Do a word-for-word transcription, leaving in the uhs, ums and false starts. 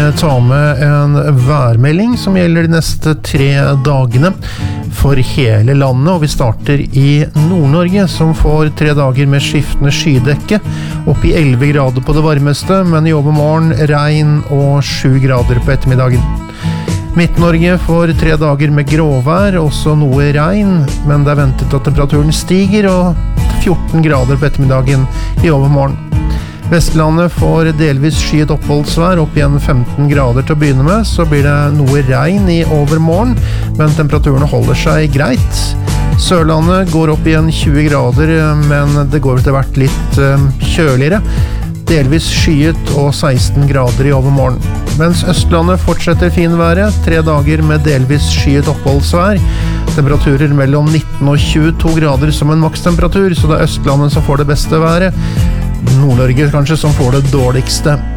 ta med en værmelding som gjelder de neste tre dagene for hele landet, og vi starter i Nord-Norge, som får tre dager med skiftende skydekke, opp i elleve grader på det varmeste, men i overmorgen regn og sju grader på ettermiddagen. Midt-Norge får tre dager med gråvær, også noe regn, men det er ventet at temperaturen stiger, og fjorten grader på ettermiddagen i overmorgen. Vestlandet får delvis skyet oppholdsvær, opp igjen femten grader til å begynne med, så blir det noe regn i overmorgen, men temperaturen holder seg greit. Sørlandet går opp igjen tjue grader, men det går etter hvert litt kjøligere. Delvis skyet og seksten grader i overmorgen. Mens Østlandet fortsetter finværet, tre dager med delvis skyet oppholdsvær. Temperaturer mellom nitten og tjueto grader som en makstemperatur, så det er Østlandet som får det beste været. Nord-Norge kanskje som får det dårligste.